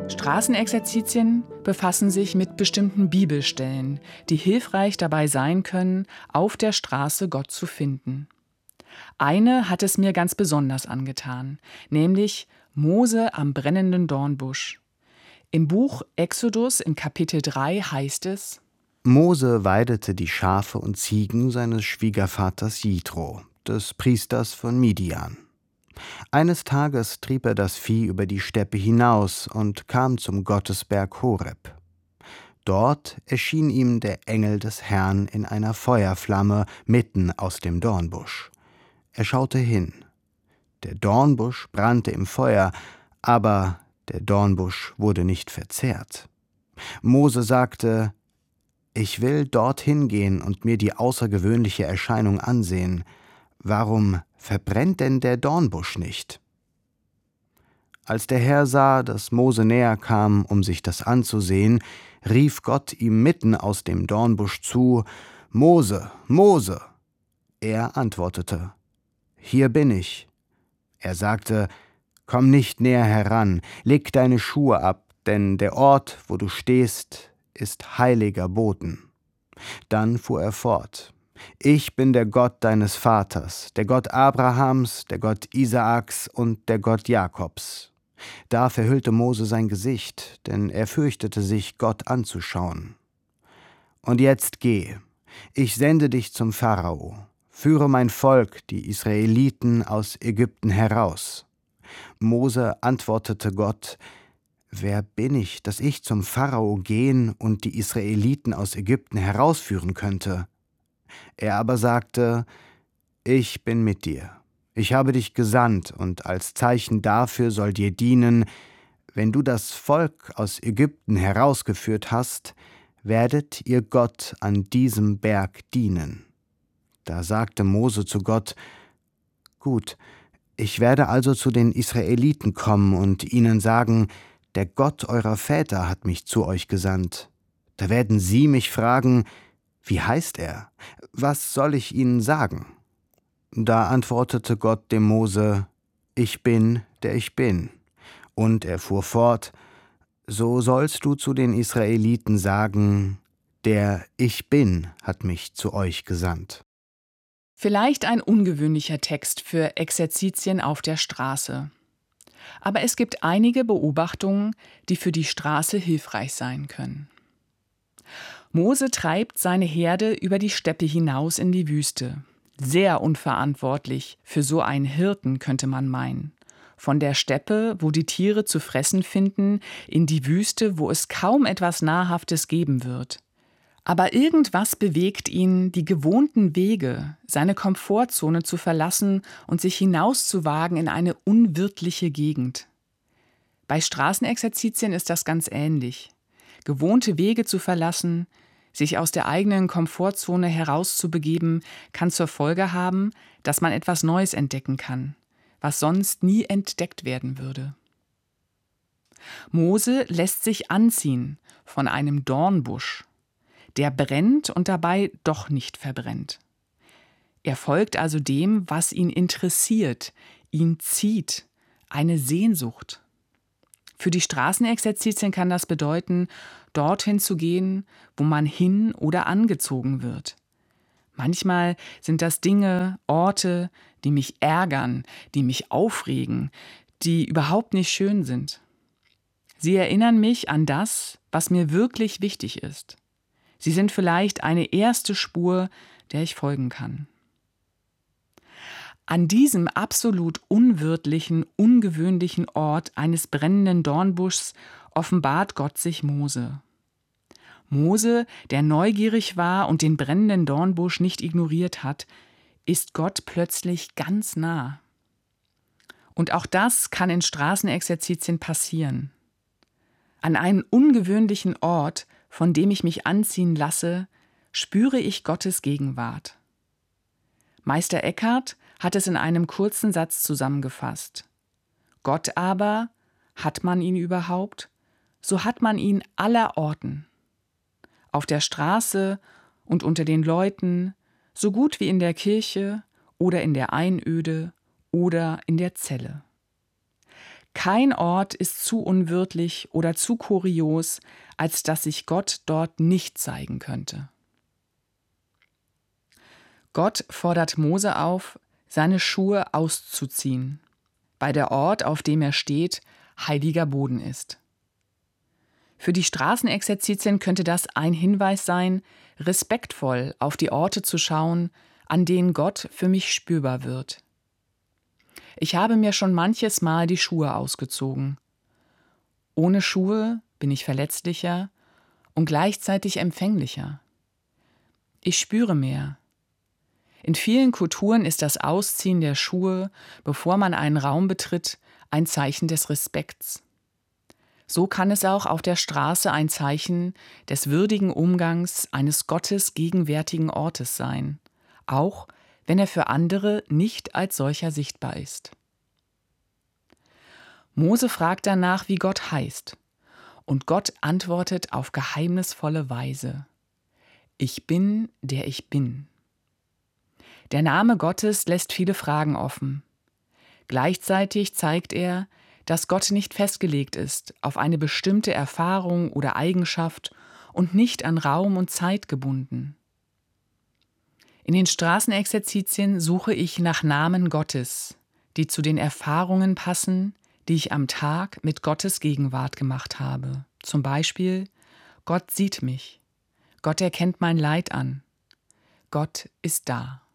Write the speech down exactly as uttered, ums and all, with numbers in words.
Straßenexerzitien befassen sich mit bestimmten Bibelstellen, die hilfreich dabei sein können, auf der Straße Gott zu finden. Eine hat es mir ganz besonders angetan, nämlich Mose am brennenden Dornbusch. Im Buch Exodus in Kapitel drei heißt es: Mose weidete die Schafe und Ziegen seines Schwiegervaters Jitro, des Priesters von Midian. Eines Tages trieb er das Vieh über die Steppe hinaus und kam zum Gottesberg Horeb. Dort erschien ihm der Engel des Herrn in einer Feuerflamme mitten aus dem Dornbusch. Er schaute hin. Der Dornbusch brannte im Feuer, aber der Dornbusch wurde nicht verzehrt. Mose sagte: »Ich will dorthin gehen und mir die außergewöhnliche Erscheinung ansehen. Warum verbrennt denn der Dornbusch nicht?« Als der Herr sah, dass Mose näher kam, um sich das anzusehen, rief Gott ihm mitten aus dem Dornbusch zu: »Mose, Mose!« Er antwortete: »Hier bin ich.« Er sagte: »Komm nicht näher heran, leg deine Schuhe ab, denn der Ort, wo du stehst, ist heiliger Boden.« Dann fuhr er fort: »Ich bin der Gott deines Vaters, der Gott Abrahams, der Gott Isaaks und der Gott Jakobs.« Da verhüllte Mose sein Gesicht, denn er fürchtete sich, Gott anzuschauen. »Und jetzt geh, ich sende dich zum Pharao. Führe mein Volk, die Israeliten, aus Ägypten heraus.« Mose antwortete Gott: »Wer bin ich, dass ich zum Pharao gehen und die Israeliten aus Ägypten herausführen könnte?« Er aber sagte: »Ich bin mit dir. Ich habe dich gesandt, und als Zeichen dafür soll dir dienen: Wenn du das Volk aus Ägypten herausgeführt hast, werdet ihr Gott an diesem Berg dienen.« Da sagte Mose zu Gott: »Gut, ich werde also zu den Israeliten kommen und ihnen sagen: Der Gott eurer Väter hat mich zu euch gesandt. Da werden sie mich fragen: Wie heißt er? Was soll ich ihnen sagen?« Da antwortete Gott dem Mose: »Ich bin, der ich bin.« Und er fuhr fort: »So sollst du zu den Israeliten sagen: Der Ich Bin hat mich zu euch gesandt.« Vielleicht ein ungewöhnlicher Text für Exerzitien auf der Straße. Aber es gibt einige Beobachtungen, die für die Straße hilfreich sein können. Mose treibt seine Herde über die Steppe hinaus in die Wüste. Sehr unverantwortlich für so einen Hirten, könnte man meinen. Von der Steppe, wo die Tiere zu fressen finden, in die Wüste, wo es kaum etwas Nahrhaftes geben wird. Aber irgendwas bewegt ihn, die gewohnten Wege, seine Komfortzone zu verlassen und sich hinauszuwagen in eine unwirtliche Gegend. Bei Straßenexerzitien ist das ganz ähnlich. Gewohnte Wege zu verlassen, sich aus der eigenen Komfortzone herauszubegeben, kann zur Folge haben, dass man etwas Neues entdecken kann, was sonst nie entdeckt werden würde. Mose lässt sich anziehen von einem Dornbusch, der brennt und dabei doch nicht verbrennt. Er folgt also dem, was ihn interessiert, ihn zieht, eine Sehnsucht. Für die Straßenexerzitien kann das bedeuten, dorthin zu gehen, wo man hin oder angezogen wird. Manchmal sind das Dinge, Orte, die mich ärgern, die mich aufregen, die überhaupt nicht schön sind. Sie erinnern mich an das, was mir wirklich wichtig ist. Sie sind vielleicht eine erste Spur, der ich folgen kann. An diesem absolut unwirtlichen, ungewöhnlichen Ort eines brennenden Dornbuschs offenbart Gott sich Mose. Mose, der neugierig war und den brennenden Dornbusch nicht ignoriert hat, ist Gott plötzlich ganz nah. Und auch das kann in Straßenexerzitien passieren. An einen ungewöhnlichen Ort, von dem ich mich anziehen lasse, spüre ich Gottes Gegenwart. Meister Eckhart hat es in einem kurzen Satz zusammengefasst. Gott aber, hat man ihn überhaupt? So hat man ihn allerorten. Auf der Straße und unter den Leuten, so gut wie in der Kirche oder in der Einöde oder in der Zelle. Kein Ort ist zu unwirtlich oder zu kurios, als dass sich Gott dort nicht zeigen könnte. Gott fordert Mose auf, seine Schuhe auszuziehen, weil der Ort, auf dem er steht, heiliger Boden ist. Für die Straßenexerzitien könnte das ein Hinweis sein, respektvoll auf die Orte zu schauen, an denen Gott für mich spürbar wird. Ich habe mir schon manches Mal die Schuhe ausgezogen. Ohne Schuhe bin ich verletzlicher und gleichzeitig empfänglicher. Ich spüre mehr. In vielen Kulturen ist das Ausziehen der Schuhe, bevor man einen Raum betritt, ein Zeichen des Respekts. So kann es auch auf der Straße ein Zeichen des würdigen Umgangs eines Gottes gegenwärtigen Ortes sein, auch wenn er für andere nicht als solcher sichtbar ist. Mose fragt danach, wie Gott heißt, und Gott antwortet auf geheimnisvolle Weise: Ich bin, der ich bin. Der Name Gottes lässt viele Fragen offen. Gleichzeitig zeigt er, dass Gott nicht festgelegt ist auf eine bestimmte Erfahrung oder Eigenschaft und nicht an Raum und Zeit gebunden. In den Straßenexerzitien suche ich nach Namen Gottes, die zu den Erfahrungen passen, die ich am Tag mit Gottes Gegenwart gemacht habe. Zum Beispiel: Gott sieht mich, Gott erkennt mein Leid an, Gott ist da.